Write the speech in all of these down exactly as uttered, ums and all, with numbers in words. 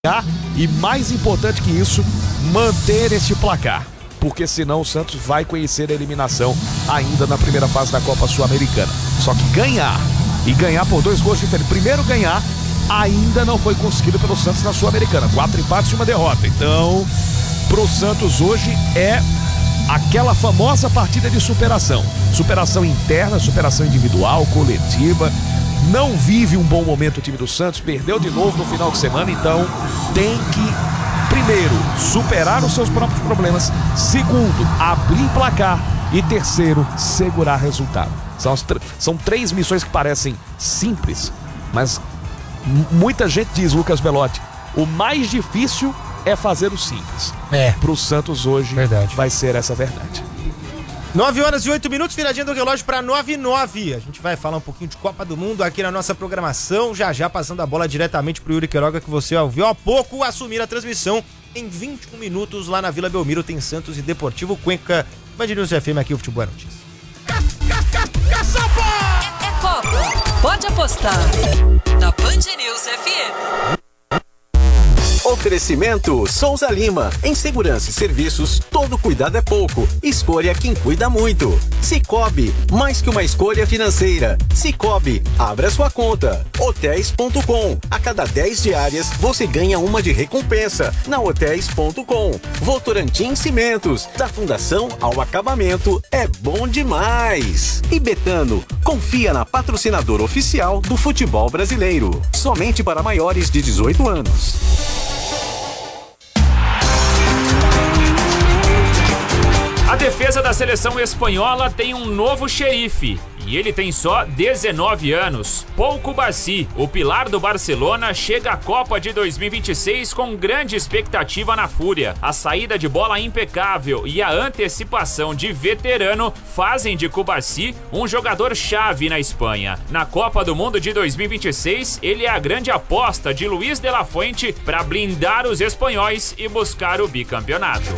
E mais importante que isso, manter este placar, porque senão o Santos vai conhecer a eliminação ainda na primeira fase da Copa Sul-Americana. Só que ganhar, e ganhar por dois gols diferentes, primeiro ganhar, ainda não foi conseguido pelo Santos na Sul-Americana, quatro empates e uma derrota. Então, pro Santos hoje é aquela famosa partida de superação, superação interna, superação individual, coletiva. Não vive um bom momento o time do Santos, perdeu de novo no final de semana, então tem que, primeiro, superar os seus próprios problemas, segundo, abrir placar e terceiro, segurar resultado. São, as, são três missões que parecem simples, mas muita gente diz, Lucas Belotti, o mais difícil é fazer o simples. É. Pro Santos hoje, verdade, vai ser essa verdade. nove horas e oito minutos, viradinha do relógio para nove e nove. A gente vai falar um pouquinho de Copa do Mundo aqui na nossa programação. Já já passando a bola diretamente pro Yuri Queiroga, que você ouviu há pouco assumir a transmissão. Em vinte e um minutos, lá na Vila Belmiro, tem Santos e Deportivo Cuenca. Band News F M, aqui o Futebol é Notícia. É, é Copa. Pode apostar na Band News F M. Oferecimento Souza Lima. Em segurança e serviços, todo cuidado é pouco. Escolha quem cuida muito. Cicobi, mais que uma escolha financeira. Cicobi, abra sua conta. Hotéis ponto com. A cada dez diárias, você ganha uma de recompensa. Na Hotéis ponto com. Votorantim Cimentos. Da fundação ao acabamento, é bom demais. E Betano, confia na patrocinadora oficial do futebol brasileiro. Somente para maiores de dezoito anos. A defesa da seleção espanhola tem um novo xerife e ele tem só dezenove anos. Pau Cubarsí, o pilar do Barcelona, chega à Copa de dois mil e vinte e seis com grande expectativa na Fúria. A saída de bola impecável e a antecipação de veterano fazem de Cubarsí um jogador-chave na Espanha. Na Copa do Mundo de dois mil e vinte e seis, ele é a grande aposta de Luis de la Fuente para blindar os espanhóis e buscar o bicampeonato.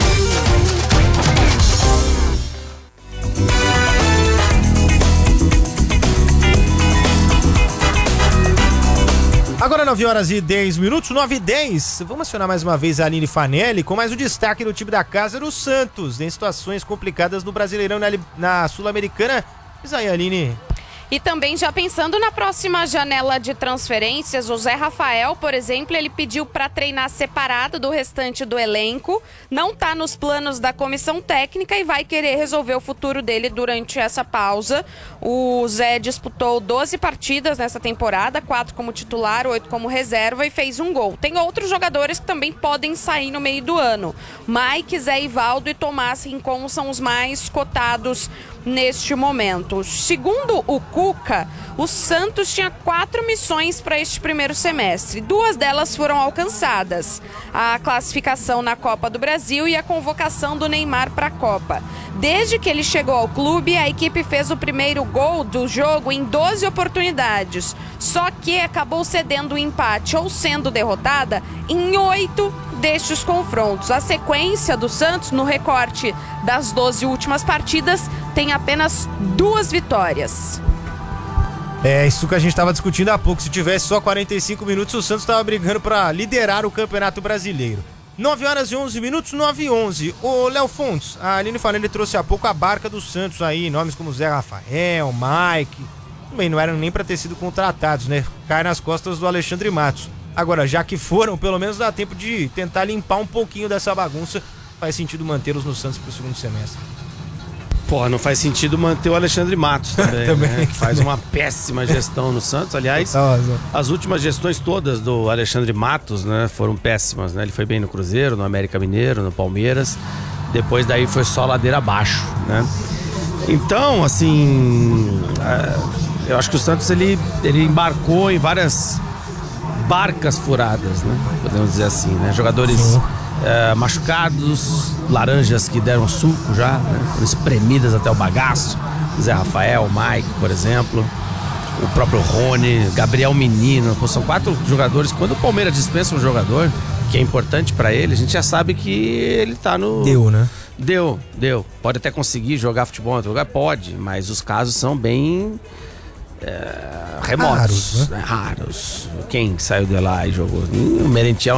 Agora nove horas e dez minutos, nove e dez. Vamos acionar mais uma vez a Aline Fanelli com mais o destaque do time da casa do Santos, em situações complicadas no Brasileirão, na, na Sul-Americana. Diz aí, Aline. E também já pensando na próxima janela de transferências, o Zé Rafael, por exemplo, ele pediu para treinar separado do restante do elenco, não está nos planos da comissão técnica e vai querer resolver o futuro dele durante essa pausa. O Zé disputou doze partidas nessa temporada, quatro como titular, oito como reserva e fez um gol. Tem outros jogadores que também podem sair no meio do ano. Mike, Zé Ivaldo e Tomás Rincon são os mais cotados neste momento. Segundo o Cuca, o Santos tinha quatro missões para este primeiro semestre. Duas delas foram alcançadas: a classificação na Copa do Brasil e a convocação do Neymar para a Copa. Desde que ele chegou ao clube, a equipe fez o primeiro gol do jogo em doze oportunidades, só que acabou cedendo o empate ou sendo derrotada em oito destes confrontos. A sequência do Santos, no recorte das doze últimas partidas, tem apenas duas vitórias. É isso que a gente estava discutindo há pouco. Se tivesse só quarenta e cinco minutos, o Santos estava brigando para liderar o Campeonato Brasileiro. nove horas e onze minutos, nove e onze. Ô, Léo Fontes, a Aline Fanelli trouxe há pouco a barca do Santos aí, nomes como Zé Rafael, Mike, também não eram nem para ter sido contratados, né? Cai nas costas do Alexandre Matos. Agora, já que foram, pelo menos dá tempo de tentar limpar um pouquinho dessa bagunça. Faz sentido mantê-los no Santos pro segundo semestre. Porra, não faz sentido manter o Alexandre Matos também, também né? Faz uma péssima gestão no Santos. Aliás, as últimas gestões todas do Alexandre Matos, né, foram péssimas, né? Ele foi bem no Cruzeiro, no América Mineiro, no Palmeiras. Depois daí foi só ladeira abaixo, né? Então, assim, eu acho que o Santos, ele, ele embarcou em várias barcas furadas, né? Podemos dizer assim, né? Jogadores é, machucados, laranjas que deram suco já, né? Foram espremidas até o bagaço. Zé Rafael, Mike, por exemplo, o próprio Rony, Gabriel Menino. São quatro jogadores. Quando o Palmeiras dispensa um jogador que é importante pra ele, a gente já sabe que ele tá no... Deu, né? Deu, deu. Pode até conseguir jogar futebol em outro lugar? Pode, mas os casos são bem... é, remotos, Raros, né? Raros. Quem saiu de lá e jogou? O Merentiel